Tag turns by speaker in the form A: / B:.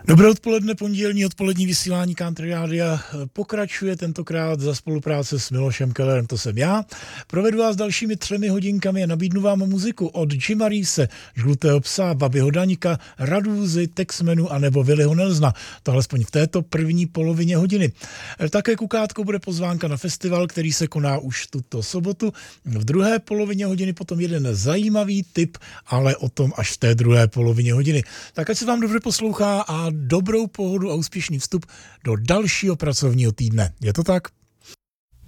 A: Dobré odpoledne, pondělní odpolední vysílání Country Rádia pokračuje tentokrát za spolupráce s Milošem Kellerem, to jsem já. Provedu vás dalšími 3 hodinkami a nabídnu vám muziku od Jima Reese, Žlutého psa, Bobbyho Daňka, Radúzy, Texmenu a nebo Willyho Nelsona. To alespoň v této první polovině hodiny. Také kukátkou bude pozvánka na festival, který se koná už tuto sobotu. V druhé polovině hodiny potom jeden zajímavý tip, ale o tom až v té druhé polovině hodiny. Tak ať se vám dobře poslouchá a dobrou pohodu a úspěšný vstup do dalšího pracovního týdne. Je to tak?